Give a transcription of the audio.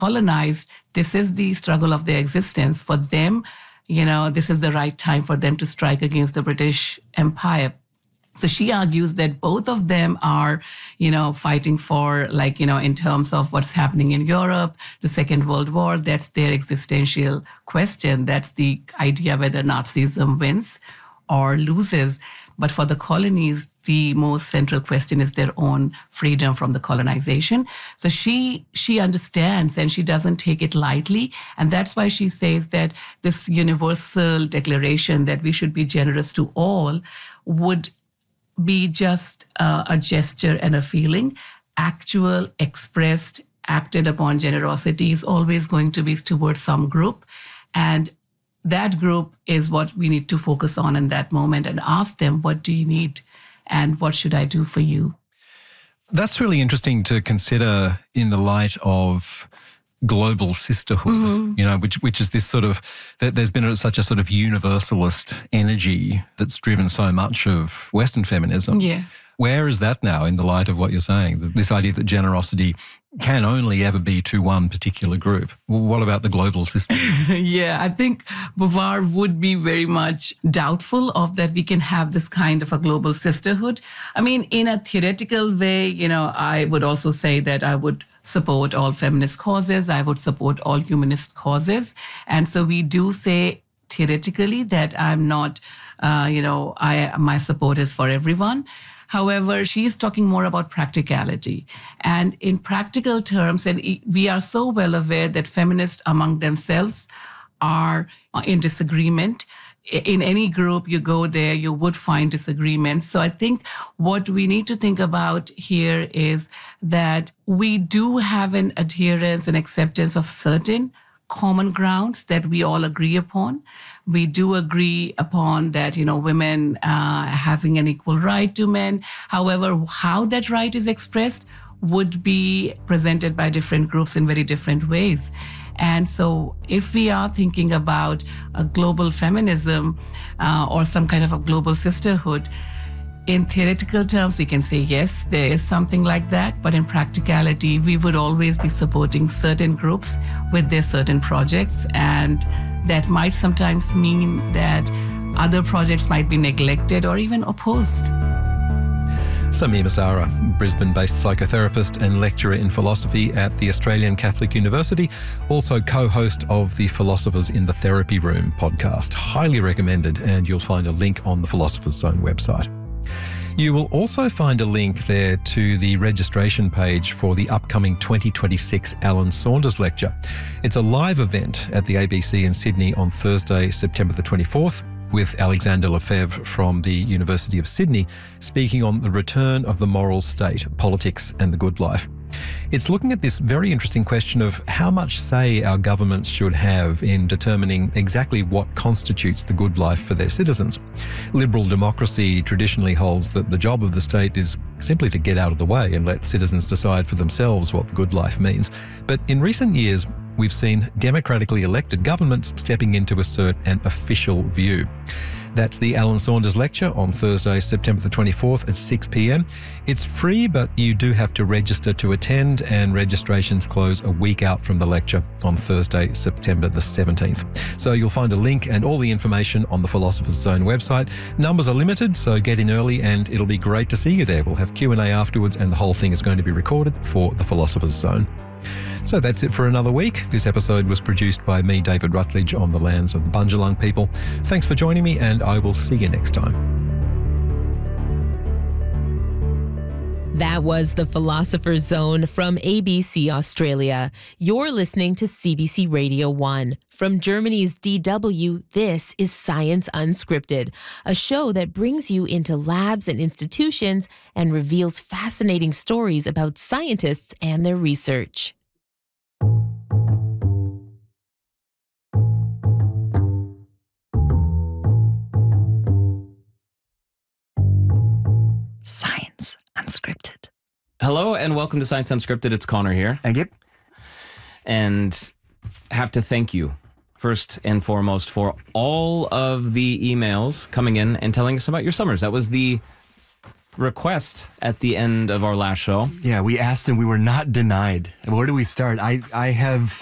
colonized, this is the struggle of their existence. For them, this is the right time for them to strike against the British Empire. So she argues that both of them are, fighting for, in terms of what's happening in Europe, the Second World War, that's their existential question. That's the idea whether Nazism wins or loses. But for the colonies, the most central question is their own freedom from the colonization. So she understands and she doesn't take it lightly. And that's why she says that this universal declaration that we should be generous to all would be just a gesture and a feeling. Actual, expressed, acted upon generosity is always going to be towards some group. And that group is what we need to focus on in that moment and ask them, what do you need and what should I do for you? That's really interesting to consider in the light of global sisterhood, which is this sort of, there's been such a sort of universalist energy that's driven so much of Western feminism. Yeah. Where is that now in the light of what you're saying? This idea that generosity can only ever be to one particular group. Well, what about the global system? Yeah, I think Beauvoir would be very much doubtful of that we can have this kind of a global sisterhood. I mean, in a theoretical way, I would also say that I would support all feminist causes. I would support all humanist causes. And so we do say theoretically that I'm not, my support is for everyone. However, she's talking more about practicality. And in practical terms, and we are so well aware that feminists among themselves are in disagreement. In any group you go there, you would find disagreements. So I think what we need to think about here is that we do have an adherence and acceptance of certain common grounds that we all agree upon. We do agree upon that, women having an equal right to men. However, how that right is expressed would be presented by different groups in very different ways. And so if we are thinking about a global feminism or some kind of a global sisterhood, in theoretical terms, we can say, yes, there is something like that. But in practicality, we would always be supporting certain groups with their certain projects. And that might sometimes mean that other projects might be neglected or even opposed. Sameema Zahra, Brisbane-based psychotherapist and lecturer in philosophy at the Australian Catholic University, also co-host of the Philosophers in the Therapy Room podcast. Highly recommended, and you'll find a link on the Philosopher's Zone website. You will also find a link there to the registration page for the upcoming 2026 Alan Saunders Lecture. It's a live event at the ABC in Sydney on Thursday, September the 24th, with Alexander Lefebvre from the University of Sydney speaking on the return of the moral state, politics and the good life. It's looking at this very interesting question of how much say our governments should have in determining exactly what constitutes the good life for their citizens. Liberal democracy traditionally holds that the job of the state is simply to get out of the way and let citizens decide for themselves what the good life means. But in recent years, we've seen democratically elected governments stepping in to assert an official view. That's the Alan Saunders Lecture on Thursday, September the 24th at 6 p.m. It's free, but you do have to register to attend, and registrations close a week out from the lecture on Thursday, September the 17th. So you'll find a link and all the information on the Philosopher's Zone website. Numbers are limited, so get in early and it'll be great to see you there. We'll have Q&A afterwards, and the whole thing is going to be recorded for the Philosopher's Zone. So that's it for another week. This episode was produced by me, David Rutledge, on the lands of the Bundjalung people. Thanks for joining me, and I will see you next time. That was the Philosopher's Zone from ABC Australia. You're listening to CBC Radio 1. From Germany's DW, this is Science Unscripted, a show that brings you into labs and institutions and reveals fascinating stories about scientists and their research. Science Unscripted. Hello and welcome to Science Unscripted. It's Connor here. Thank you. And have to thank you first and foremost for all of the emails coming in and telling us about your summers. That was the request at the end of our last show. Yeah, we asked and we were not denied. Where do we start? I have